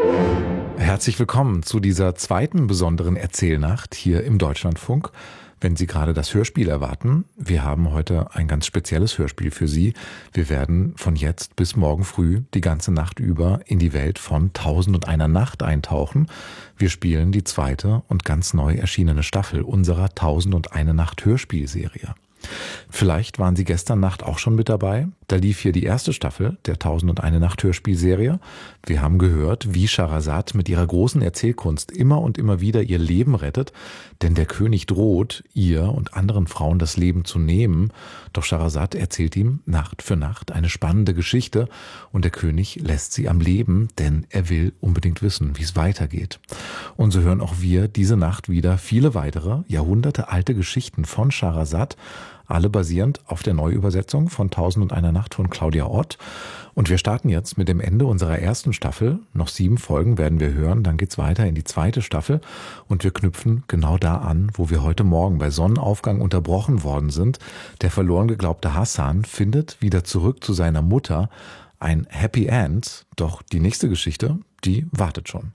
Herzlich willkommen zu dieser zweiten besonderen Erzählnacht hier im Deutschlandfunk. Wenn Sie gerade das Hörspiel erwarten, wir haben heute ein ganz spezielles Hörspiel für Sie. Wir werden von jetzt bis morgen früh die ganze Nacht über in die Welt von 1001 Nacht eintauchen. Wir spielen die zweite und ganz neu erschienene Staffel unserer 1001 Nacht Hörspielserie. Vielleicht waren Sie gestern Nacht auch schon mit dabei. Da lief hier die erste Staffel der 1001 Nacht Hörspielserie. Wir haben gehört, wie Scheherazade mit ihrer großen Erzählkunst immer und immer wieder ihr Leben rettet. Denn der König droht, ihr und anderen Frauen das Leben zu nehmen. Doch Scheherazade erzählt ihm Nacht für Nacht eine spannende Geschichte. Und der König lässt sie am Leben, denn er will unbedingt wissen, wie es weitergeht. Und so hören auch wir diese Nacht wieder viele weitere, jahrhundertealte Geschichten von Scheherazade. Alle basierend auf der Neuübersetzung von 1001 Nacht von Claudia Ott. Und wir starten jetzt mit dem Ende unserer ersten Staffel. Noch 7 Folgen werden wir hören, dann geht's weiter in die zweite Staffel. Und wir knüpfen genau da an, wo wir heute Morgen bei Sonnenaufgang unterbrochen worden sind. Der verloren geglaubte Hassan findet wieder zurück zu seiner Mutter. Ein Happy End, doch die nächste Geschichte, die wartet schon.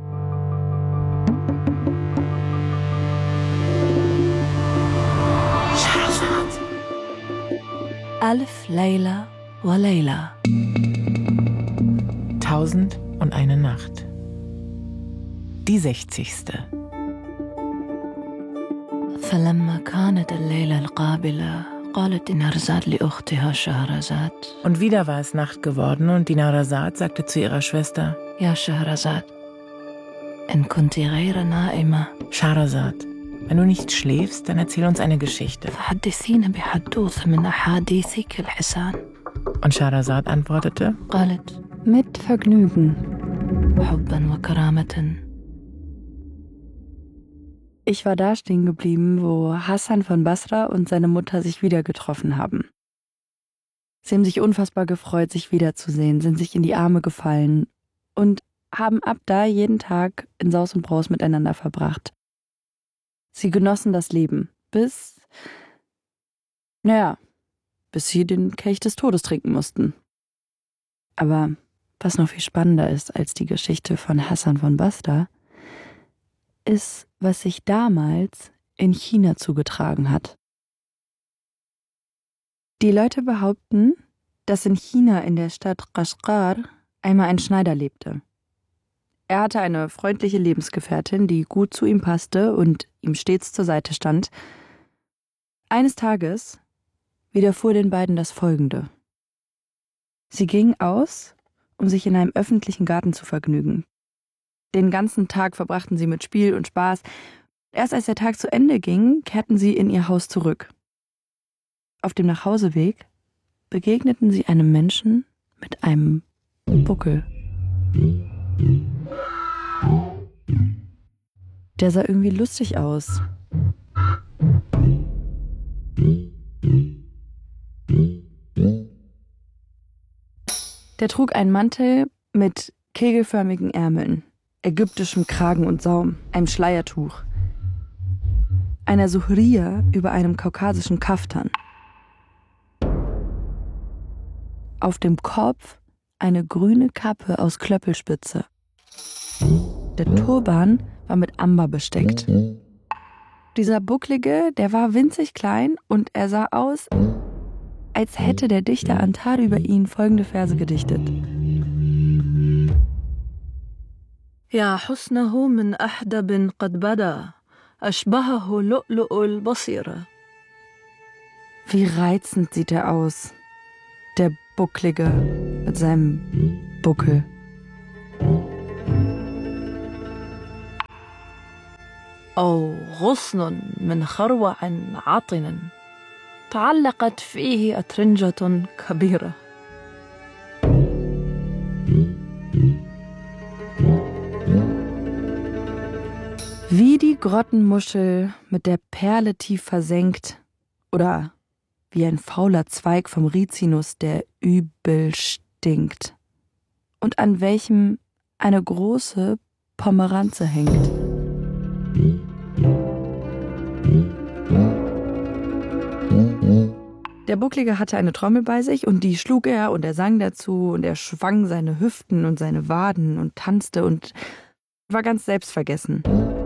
Alf Layla wa Layla. 1001 Nacht. Die 60. فلما كانت الليلة القابلة قالت دينارزاد لأختها شهرزاد. Und wieder war es Nacht geworden und Dinarzade sagte zu ihrer Schwester: يا شهرزاد إن كنت غير نائمة Scheherazade, wenn du nicht schläfst, dann erzähl uns eine Geschichte. فحدثينا بحدوث من أحاديثك الحسان. Und Scheherazade antwortete: قالت Mit Vergnügen. حبا وكرامة. Ich war da stehen geblieben, wo Hassan von Basra und seine Mutter sich wieder getroffen haben. Sie haben sich unfassbar gefreut, sich wiederzusehen, sind sich in die Arme gefallen und haben ab da jeden Tag in Saus und Braus miteinander verbracht. Sie genossen das Leben, bis sie den Kelch des Todes trinken mussten. Aber was noch viel spannender ist als die Geschichte von Hassan von Basra, ist, was sich damals in China zugetragen hat. Die Leute behaupten, dass in China in der Stadt Kashgar einmal ein Schneider lebte. Er hatte eine freundliche Lebensgefährtin, die gut zu ihm passte und ihm stets zur Seite stand. Eines Tages widerfuhr den beiden das Folgende. Sie gingen aus, um sich in einem öffentlichen Garten zu vergnügen. Den ganzen Tag verbrachten sie mit Spiel und Spaß. Erst als der Tag zu Ende ging, kehrten sie in ihr Haus zurück. Auf dem Nachhauseweg begegneten sie einem Menschen mit einem Buckel. Der sah irgendwie lustig aus. Der trug einen Mantel mit kegelförmigen Ärmeln, ägyptischem Kragen und Saum, einem Schleiertuch, einer Suhriya über einem kaukasischen Kaftan. Auf dem Kopf eine grüne Kappe aus Klöppelspitze. Der Turban war mit Amber besteckt. Dieser Bucklige, der war winzig klein und er sah aus, als hätte der Dichter Antar über ihn folgende Verse gedichtet. يا حسنه من أحدب قد بدا أشبهه لؤلؤ البصيرة. Wie reizend sieht er aus, der Bucklige mit seinem Buckel. أو غصن من خروع عاطن تعلقت فيه أترنجة كبيرة. Wie die Grottenmuschel mit der Perle tief versenkt oder wie ein fauler Zweig vom Rizinus, der übel stinkt und an welchem eine große Pomeranze hängt. Der Bucklige hatte eine Trommel bei sich und die schlug er und er sang dazu und er schwang seine Hüften und seine Waden und tanzte und war ganz selbstvergessen.